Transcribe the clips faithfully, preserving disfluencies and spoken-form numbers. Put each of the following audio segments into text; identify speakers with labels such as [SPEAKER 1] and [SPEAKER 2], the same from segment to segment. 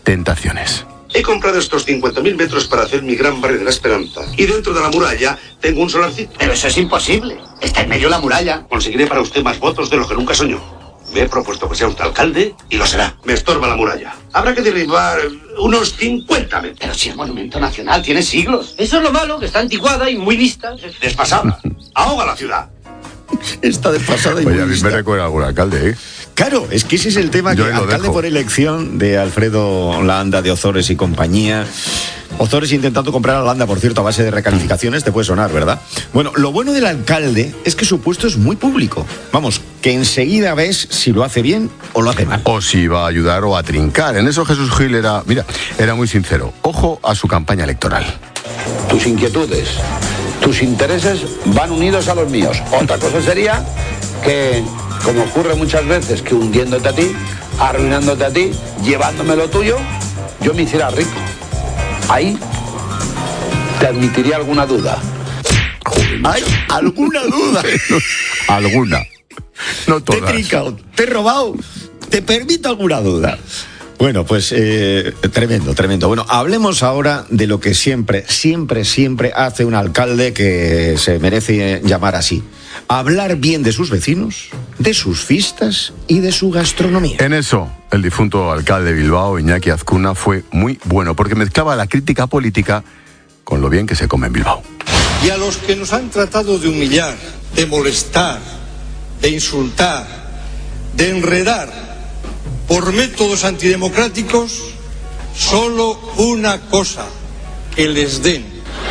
[SPEAKER 1] tentaciones.
[SPEAKER 2] He comprado estos cincuenta mil metros para hacer mi gran barrio de la Esperanza. Y dentro de la muralla tengo un solarcito.
[SPEAKER 3] Pero eso es imposible. Está en medio de la muralla.
[SPEAKER 2] Conseguiré para usted más votos de lo que nunca soñó. Me he propuesto que sea usted alcalde y lo será. Me estorba la muralla. Habrá que derribar unos cincuenta metros.
[SPEAKER 3] Pero si es monumento nacional, tiene siglos. Eso es lo malo, que está anticuada y muy vista.
[SPEAKER 2] Desfasada. Ahoga la ciudad.
[SPEAKER 4] Está desfasada y muy
[SPEAKER 1] Oye, a mí
[SPEAKER 4] vista.
[SPEAKER 1] me recuerda algún alcalde, ¿eh?
[SPEAKER 4] Claro, es que ese es el tema,
[SPEAKER 1] Yo
[SPEAKER 4] que
[SPEAKER 1] ahí lo
[SPEAKER 4] alcalde
[SPEAKER 1] dejo.
[SPEAKER 4] por elección de Alfredo Landa de Ozores y compañía. Ozores intentando comprar a Landa, por cierto, a base de recalificaciones, te puede sonar, ¿verdad? Bueno, lo bueno del alcalde es que su puesto es muy público. Vamos, que enseguida ves si lo hace bien o lo hace mal.
[SPEAKER 1] O si va a ayudar o a trincar. En eso Jesús Gil era, mira, era muy sincero. Ojo a su campaña electoral.
[SPEAKER 5] Tus inquietudes, tus intereses van unidos a los míos. Otra cosa sería que, como ocurre muchas veces, que hundiéndote a ti, arruinándote a ti, llevándome lo tuyo, yo me hiciera rico. Ahí te admitiría alguna duda.
[SPEAKER 4] ¿Hay alguna duda?
[SPEAKER 1] Alguna. No
[SPEAKER 4] Te he
[SPEAKER 1] todas.
[SPEAKER 4] trincado, te he robado, te permito alguna duda. Bueno, pues eh, tremendo, tremendo. Bueno, hablemos ahora de lo que siempre, siempre, siempre hace un alcalde que se merece llamar así. Hablar bien de sus vecinos, de sus fiestas y de su gastronomía.
[SPEAKER 1] En eso, el difunto alcalde de Bilbao, Iñaki Azcuna, fue muy bueno, porque mezclaba la crítica política con lo bien que se come en Bilbao.
[SPEAKER 6] Y a los que nos han tratado de humillar, de molestar, de insultar, de enredar por métodos antidemocráticos, solo una cosa: que les den.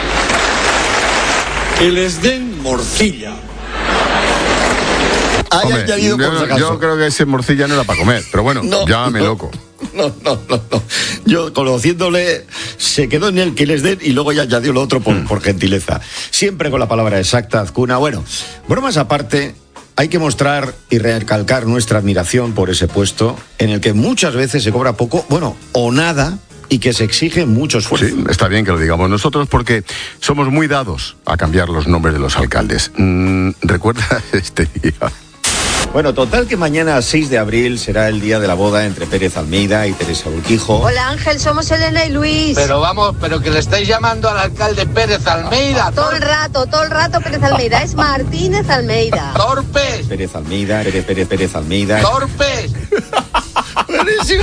[SPEAKER 6] Que les den morcilla.
[SPEAKER 4] Hay
[SPEAKER 1] Hombre,
[SPEAKER 4] añadido por si
[SPEAKER 1] yo,
[SPEAKER 4] acaso.
[SPEAKER 1] yo creo que ese morcilla no era para comer, pero bueno,
[SPEAKER 4] No,
[SPEAKER 1] llámame
[SPEAKER 4] no.
[SPEAKER 1] loco.
[SPEAKER 4] No, no, no, no. Yo, conociéndole, se quedó en el que les den y luego ya añadió lo otro por,
[SPEAKER 1] Mm.
[SPEAKER 4] por gentileza. Siempre con la palabra exacta, Azcuna. Bueno, bromas aparte, hay que mostrar y recalcar nuestra admiración por ese puesto en el que muchas veces se cobra poco, bueno, o nada, y que se exige mucho esfuerzo.
[SPEAKER 1] Sí, está bien que lo digamos nosotros porque somos muy dados a cambiar los nombres de los alcaldes. Mm, ¿Recuerda este día?
[SPEAKER 4] Bueno, total que mañana, seis de abril, será el día de la boda entre Pérez Almeida y Teresa Urquijo.
[SPEAKER 7] Hola Ángel, somos Elena y Luis.
[SPEAKER 3] Pero vamos, pero que le estáis llamando al alcalde Pérez Almeida.
[SPEAKER 7] Todo el rato, todo el rato Pérez Almeida, es Martínez Almeida.
[SPEAKER 3] ¡Torpes!
[SPEAKER 4] Pérez Almeida, Pérez, Pérez, Pérez Almeida.
[SPEAKER 3] ¡Torpes!
[SPEAKER 4] Buenísimo.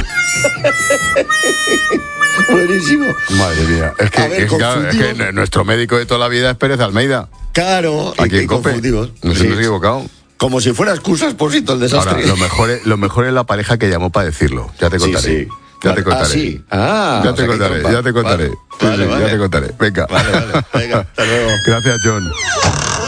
[SPEAKER 4] Buenísimo.
[SPEAKER 1] Madre mía, es que,
[SPEAKER 4] A ver,
[SPEAKER 1] es, claro, es
[SPEAKER 4] confundidos.
[SPEAKER 1] que nuestro médico de toda la vida es Pérez Almeida.
[SPEAKER 4] Claro,
[SPEAKER 1] Aquí
[SPEAKER 4] y-
[SPEAKER 1] en
[SPEAKER 4] y
[SPEAKER 1] COPE.
[SPEAKER 4] confundimos.
[SPEAKER 1] Nos
[SPEAKER 4] Sí.
[SPEAKER 1] hemos equivocado.
[SPEAKER 4] Como si fuera excusa Expósito el desastre.
[SPEAKER 1] Ahora, lo mejor, es, lo mejor es la pareja que llamó para decirlo. Ya te
[SPEAKER 4] Sí,
[SPEAKER 1] contaré.
[SPEAKER 4] sí.
[SPEAKER 1] Ya
[SPEAKER 4] Vale.
[SPEAKER 1] te contaré.
[SPEAKER 4] Ah, sí. Ah,
[SPEAKER 1] ya
[SPEAKER 4] o
[SPEAKER 1] te
[SPEAKER 4] sea que
[SPEAKER 1] contaré,
[SPEAKER 4] trompa.
[SPEAKER 1] ya te contaré.
[SPEAKER 4] Vale,
[SPEAKER 1] Sí,
[SPEAKER 4] vale,
[SPEAKER 1] sí,
[SPEAKER 4] vale.
[SPEAKER 1] Ya te contaré. Venga.
[SPEAKER 4] Vale, vale. Venga, hasta luego.
[SPEAKER 1] Gracias, John.